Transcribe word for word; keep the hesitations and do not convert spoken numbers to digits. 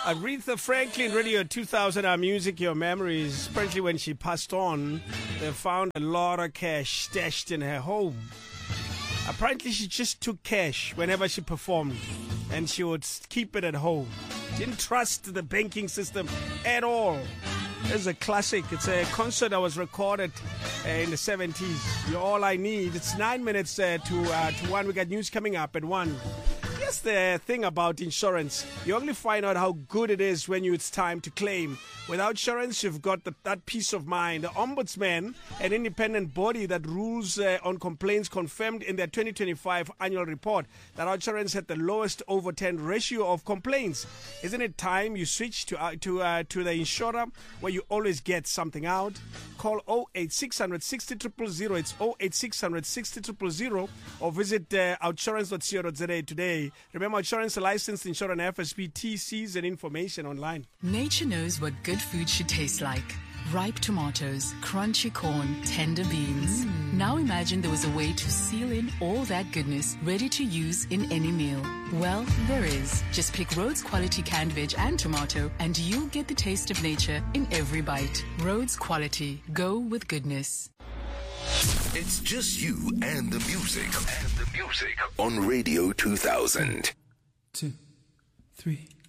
Aretha Franklin, Radio two thousand, our music, your memories. Apparently when she passed on, they found a lot of cash stashed in her home. Apparently she just took cash whenever she performed, and she would keep it at home. Didn't trust the banking system at all. It's a classic. It's a concert that was recorded uh, in the seventies. You're all I need. It's nine minutes uh, to uh, to one. We got news coming up at one. Here's the thing about insurance. You only find out how good it is when you, it's time to claim. Without insurance, you've got the, that peace of mind. The Ombudsman, an independent body that rules uh, on complaints, confirmed in their twenty twenty-five annual report that our insurance had the lowest overturned ratio of complaints. Isn't it time you switch to uh, to uh, to the insurer where you always get something out? Call oh eight six hundred sixty zero zero zero. It's oh eight six hundred sixty zero zero zero, or visit uh, outsurance dot co dot za today. Remember, insurance licensed insurer and F S P T Cs and information online. Nature knows what good food should taste like. Ripe tomatoes, crunchy corn, tender beans. Mm. Now imagine there was a way to seal in all that goodness, ready to use in any meal. Well, there is. Just pick Rhodes Quality canned veg and tomato, and you'll get the taste of nature in every bite. Rhodes Quality. Go with goodness. It's just you and the music. And the music on Radio two thousand. Two, three.